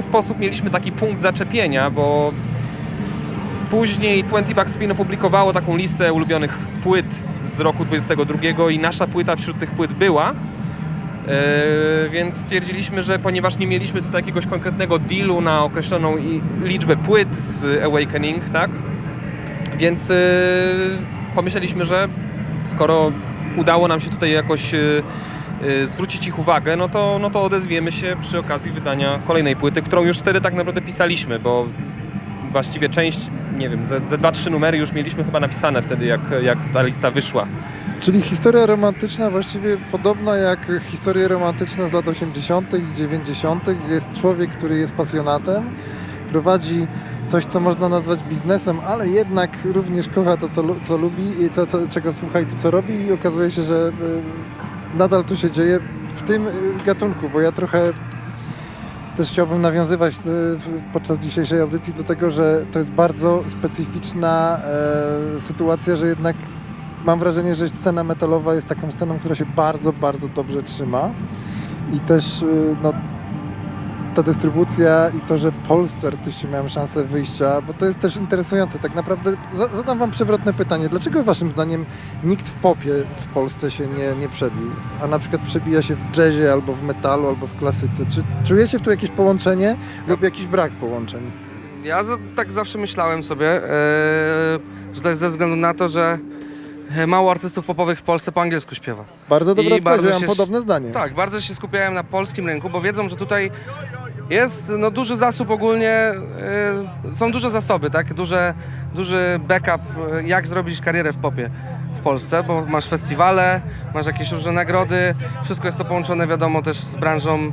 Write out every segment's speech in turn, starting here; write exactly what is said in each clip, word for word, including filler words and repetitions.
sposób mieliśmy taki punkt zaczepienia, bo później dwadzieścia Bucks Spin opublikowało taką listę ulubionych płyt z roku dwudziestego drugiego i nasza płyta wśród tych płyt była. Yy, więc stwierdziliśmy, że ponieważ nie mieliśmy tutaj jakiegoś konkretnego dealu na określoną i, liczbę płyt z Awakening, tak? Więc yy, pomyśleliśmy, że skoro udało nam się tutaj jakoś yy, yy, zwrócić ich uwagę, no to, no to odezwiemy się przy okazji wydania kolejnej płyty, którą już wtedy tak naprawdę pisaliśmy, bo właściwie część, nie wiem, ze, ze dwa, trzy numery już mieliśmy chyba napisane wtedy, jak, jak ta lista wyszła. Czyli historia romantyczna właściwie podobna jak historie romantyczne z lat osiemdziesiątych i dziewięćdziesiątych. Jest człowiek, który jest pasjonatem, prowadzi coś, co można nazwać biznesem, ale jednak również kocha to, co, co lubi i co, co, czego słucha i to, co robi i okazuje się, że y, nadal to się dzieje w tym y, gatunku, bo ja trochę też chciałbym nawiązywać y, podczas dzisiejszej audycji do tego, że to jest bardzo specyficzna y, sytuacja, że jednak mam wrażenie, że scena metalowa jest taką sceną, która się bardzo, bardzo dobrze trzyma i też no, ta dystrybucja i to, że polscy artyści mają szansę wyjścia, bo to jest też interesujące. Tak naprawdę zadam wam przewrotne pytanie. Dlaczego waszym zdaniem nikt w popie w Polsce się nie, nie przebił, a na przykład przebija się w jazzie albo w metalu, albo w klasyce? Czy czujecie tu jakieś połączenie lub jakiś brak połączeń? Ja za, tak zawsze myślałem sobie, yy, że to jest ze względu na to, że mało artystów popowych w Polsce po angielsku śpiewa. Bardzo dobre odpowiedź, mam się, podobne zdanie. Tak, bardzo się skupiają na polskim rynku, bo wiedzą, że tutaj jest no, duży zasób ogólnie, yy, są duże zasoby, tak? Duże, duży backup, jak zrobić karierę w popie w Polsce, bo masz festiwale, masz jakieś różne nagrody, wszystko jest to połączone, wiadomo, też z branżą yy,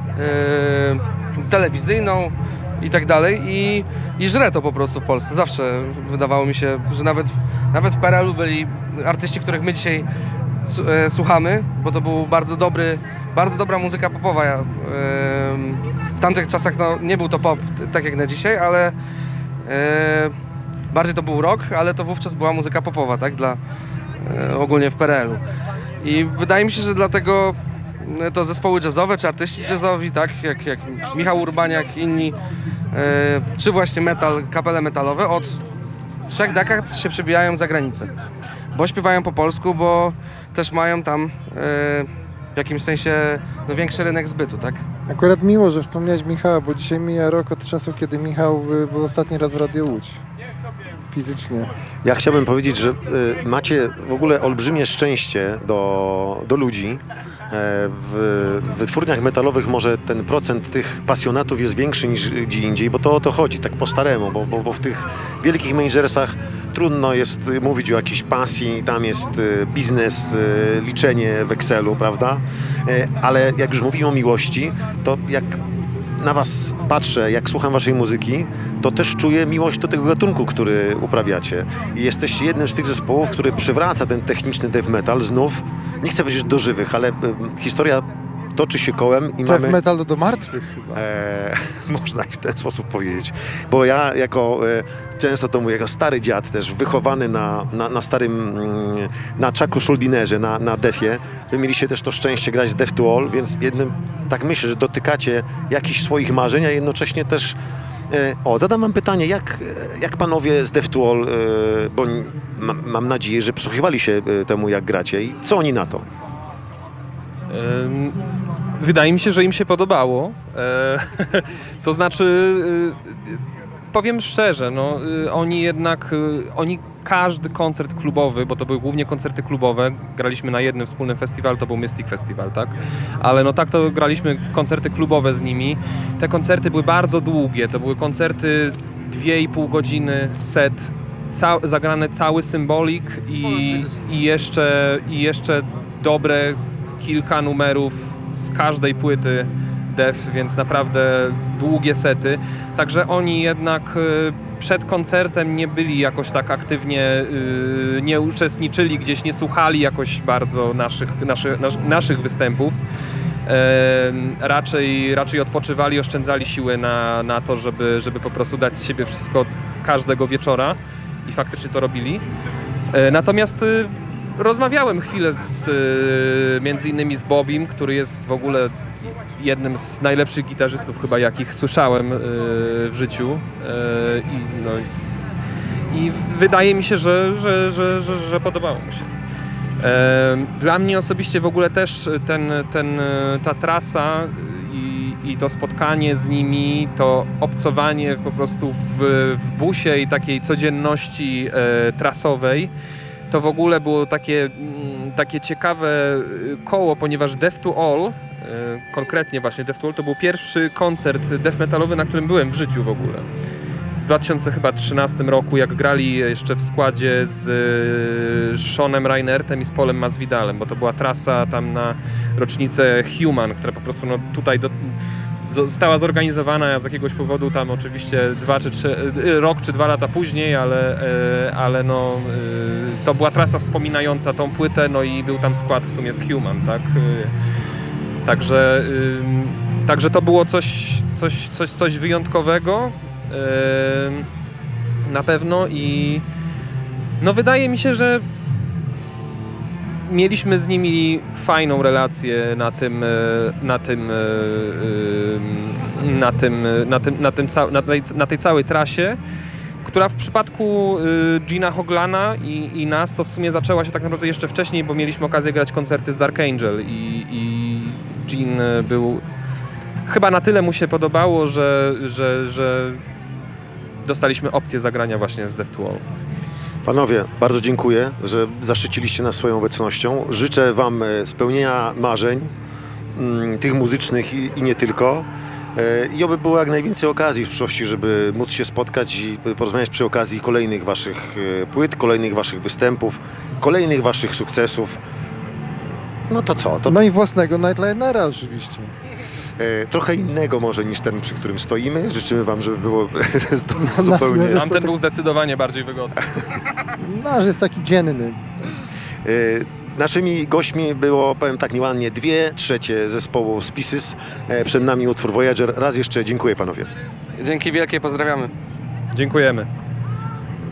telewizyjną i tak dalej i, i żre to po prostu w Polsce. Zawsze wydawało mi się, że nawet, nawet w P R L u byli artyści, których my dzisiaj e, słuchamy, bo to był bardzo dobry, bardzo dobra muzyka popowa. E, w tamtych czasach no, nie był to pop, tak jak na dzisiaj, ale e, bardziej to był rock, ale to wówczas była muzyka popowa, tak, dla, e, ogólnie w P R L u. I wydaje mi się, że dlatego to zespoły jazzowe, czy artyści jazzowi, tak, jak, jak Michał Urbaniak i inni, e, czy właśnie metal, kapele metalowe od trzech dekad się przebijają za granicę. Bo śpiewają po polsku, bo też mają tam e, w jakimś sensie no, większy rynek zbytu, tak? Akurat miło, że wspomniałeś Michała, bo dzisiaj mija rok od czasu, kiedy Michał był ostatni raz w Radio Łódź. Fizycznie. Ja chciałbym powiedzieć, że y, macie w ogóle olbrzymie szczęście do, do ludzi. W wytwórniach metalowych może ten procent tych pasjonatów jest większy niż gdzie indziej, bo to o to chodzi, tak po staremu, bo, bo, bo w tych wielkich majorsach trudno jest mówić o jakiejś pasji, tam jest biznes, liczenie w Excelu, prawda? Ale jak już mówimy o miłości, to jak na was patrzę, jak słucham waszej muzyki, to też czuję miłość do tego gatunku, który uprawiacie. I jesteście jednym z tych zespołów, który przywraca ten techniczny death metal znów, nie chcę powiedzieć do żywych, ale y, historia toczy się kołem i death mamy... metal do, do martwych chyba. E, można w ten sposób powiedzieć. Bo ja jako, e, często to mówię, jako stary dziad też, wychowany na, na, na starym, mm, na Chucku Schuldinerze, na, na defie, wy mieliście też to szczęście grać Death to All, więc jednym, tak myślę, że dotykacie jakichś swoich marzeń, a jednocześnie też o, zadam wam pytanie, jak, jak panowie z Death to All, bo mam, mam nadzieję, że przysłuchiwali się temu, jak gracie i co oni na to? Wydaje mi się, że im się podobało. To znaczy, powiem szczerze, no, oni jednak, oni każdy koncert klubowy, bo to były głównie koncerty klubowe, graliśmy na jednym wspólnym festiwalu, to był Mystic Festival, tak? Ale no tak to graliśmy koncerty klubowe z nimi. Te koncerty były bardzo długie, to były koncerty dwie i pół godziny set, ca- zagrany cały symbolik i, i, jeszcze, i jeszcze dobre kilka numerów z każdej płyty Death, więc naprawdę długie sety. Także oni jednak przed koncertem nie byli jakoś tak aktywnie, yy, nie uczestniczyli gdzieś, nie słuchali jakoś bardzo naszych, naszy, nas, naszych występów. Yy, raczej, raczej odpoczywali, oszczędzali siły na, na to, żeby, żeby po prostu dać z siebie wszystko każdego wieczora i faktycznie to robili. Yy, natomiast yy, rozmawiałem chwilę z, yy, między innymi z Bobim, który jest w ogóle jednym z najlepszych gitarzystów chyba jakich słyszałem y, w życiu. Y, i, no, I wydaje mi się, że, że, że, że, że podobało mu się. Y, dla mnie osobiście w ogóle też ten, ten, ta trasa i, i to spotkanie z nimi, to obcowanie po prostu w, w busie i takiej codzienności y, trasowej, to w ogóle było takie, mm, takie ciekawe koło, ponieważ Death to All, y, konkretnie właśnie Death to All, to był pierwszy koncert death metalowy, na którym byłem w życiu w ogóle. W dwa tysiące trzynastym roku, jak grali jeszcze w składzie z y, Seanem Reinertem i z Polem Masvidalem, bo to była trasa tam na rocznicę Human, która po prostu no, tutaj do, została zorganizowana z jakiegoś powodu tam oczywiście dwa czy trzy, rok czy dwa lata później, ale, ale no, to była trasa wspominająca tą płytę, no i był tam skład w sumie z Human, tak? Także, także to było coś, coś, coś, coś wyjątkowego na pewno i no wydaje mi się, że mieliśmy z nimi fajną relację na tym, na tym, na tym, na tym, na tym, na tej, na tej całej trasie, która w przypadku Gina Hoglana i, i nas to w sumie zaczęła się tak naprawdę jeszcze wcześniej, bo mieliśmy okazję grać koncerty z Dark Angel i, i Gin był, chyba na tyle mu się podobało, że, że, że dostaliśmy opcję zagrania właśnie z Death to All. Panowie, bardzo dziękuję, że zaszczyciliście nas swoją obecnością. Życzę Wam spełnienia marzeń, tych muzycznych i, i nie tylko. I oby było jak najwięcej okazji w przyszłości, żeby móc się spotkać i porozmawiać przy okazji kolejnych Waszych płyt, kolejnych Waszych występów, kolejnych Waszych sukcesów. No to co? To No i własnego Nightlinera oczywiście. trochę innego może niż ten, przy którym stoimy. Życzymy Wam, żeby było No, zupełnie... nas- nas- Tamten był zdecydowanie bardziej wygodny. Nasz jest taki dzienny. Y, Naszymi gośćmi było, powiem tak nieładnie, dwie trzecie zespołu Species. E, Przed nami utwór Voyager. Raz jeszcze dziękuję panowie. Dzięki wielkie, pozdrawiamy. Dziękujemy.